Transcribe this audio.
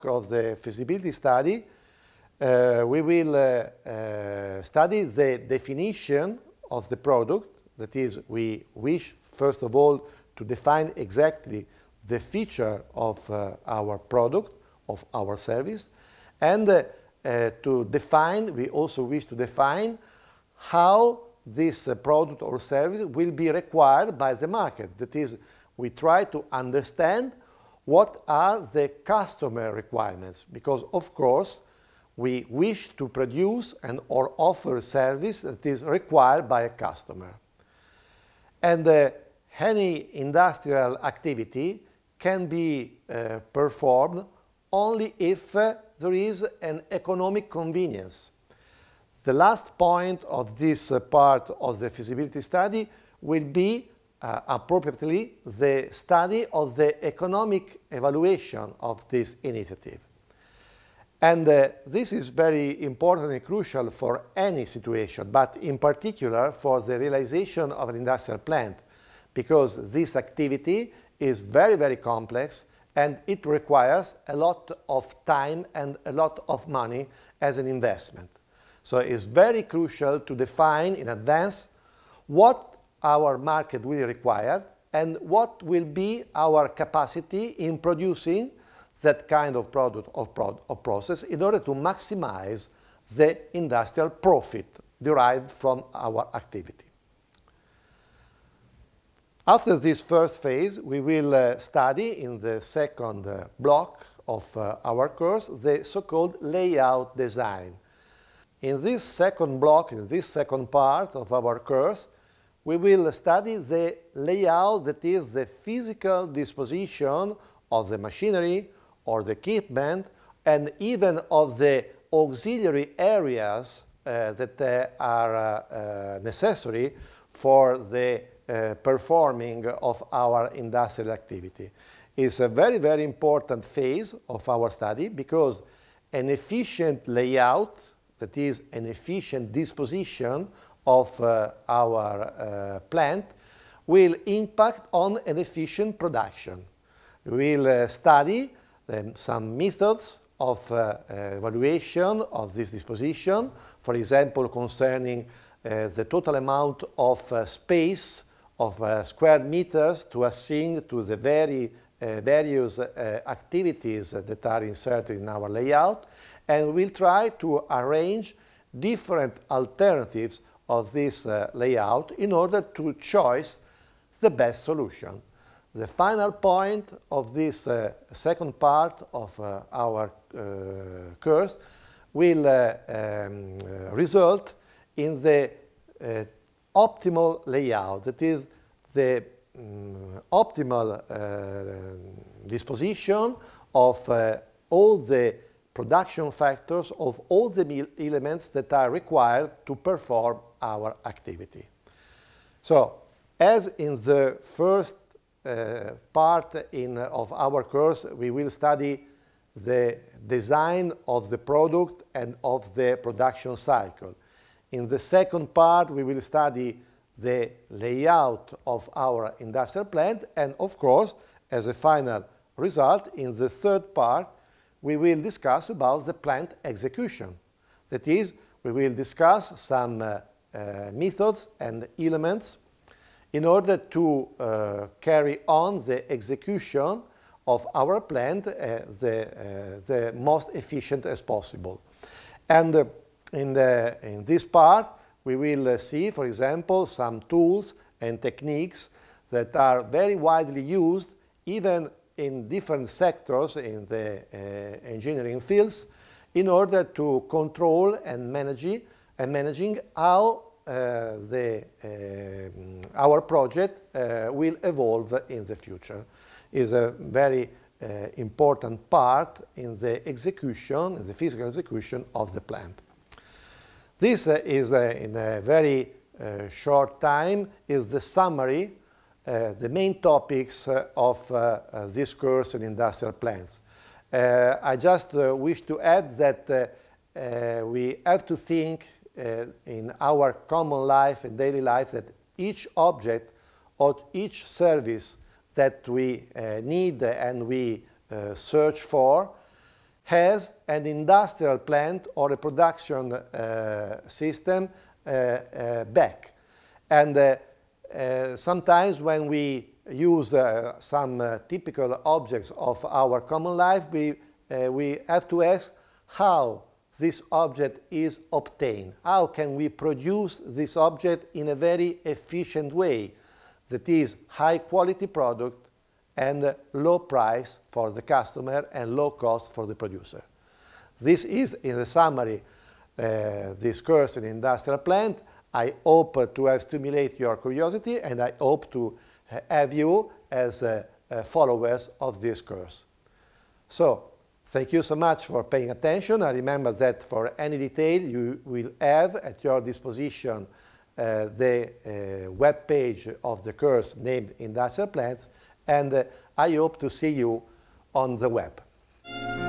of the feasibility study, we will study the definition of the product. That is, we wish, first of all, to define exactly the feature of our product, of our service, and we also wish to define how this product or service will be required by the market. That is, we try to understand what are the customer requirements, because of course we wish to produce and or offer a service that is required by a customer. And any industrial activity can be performed only if there is an economic convenience. The last point of this part of the feasibility study will be appropriately the study of the economic evaluation of this initiative. And this is very important and crucial for any situation, but in particular for the realization of an industrial plant, because this activity is very, very complex and it requires a lot of time and a lot of money as an investment. So it's very crucial to define in advance what our market will require and what will be our capacity in producing that kind of product or process in order to maximize the industrial profit derived from our activity. After this first phase, we will study in the second block of our course the so-called layout design. In this second block, in this second part of our course, we will study the layout, that is the physical disposition of the machinery or the equipment, and even of the auxiliary areas that are necessary for the performing of our industrial activity. It's a very, very important phase of our study, because an efficient layout, that is an efficient disposition of our plant, will impact on an efficient production. We will study some methods of evaluation of this disposition, for example, concerning the total amount of space of square meters to assign to the various activities that are inserted in our layout, and we'll try to arrange different alternatives of this layout in order to choose the best solution. The final point of this second part of our course will result in the optimal layout, that is the optimal disposition of all the production factors, of all the elements that are required to perform our activity. So, as in the first part of our course, we will study the design of the product and of the production cycle. In the second part, we will study the layout of our industrial plant, and of course, as a final result, in the third part, we will discuss about the plant execution. That is, we will discuss some methods and elements in order to carry on the execution of our plant the most efficient as possible. And in this part, we will see, for example, some tools and techniques that are very widely used, even in different sectors in the engineering fields, in order to control and managing how our project will evolve in the future. Is a very important part in the execution, in the physical execution of the plant. This is, in a very short time, is the summary, the main topics of this course in industrial plants. I just wish to add that we have to think in our common life and daily life that each object or each service that we need and we search for has an industrial plant or a production system back. And sometimes when we use some typical objects of our common life, we have to ask how this object is obtained. How can we produce this object in a very efficient way that is high quality product and low price for the customer and low cost for the producer. This is, in a summary, this course in industrial plant. I hope to have stimulated your curiosity, and I hope to have you as followers of this course. So, thank you so much for paying attention. I remember that for any detail you will have at your disposition the web page of the course named Industrial Plants, and I hope to see you on the web.